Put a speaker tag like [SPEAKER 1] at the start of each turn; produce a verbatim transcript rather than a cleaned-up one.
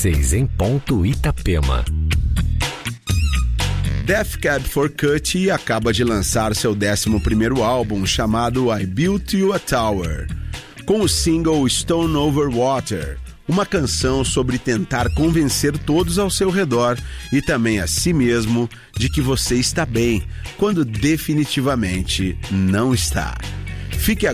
[SPEAKER 1] seis em ponto, Itapema.
[SPEAKER 2] Death Cab for Cutie acaba de lançar seu décimo primeiro álbum, chamado I Built You a Tower, com o single Stone Over Water, uma canção sobre tentar convencer todos ao seu redor e também a si mesmo de que você está bem, quando definitivamente não está. Fique agora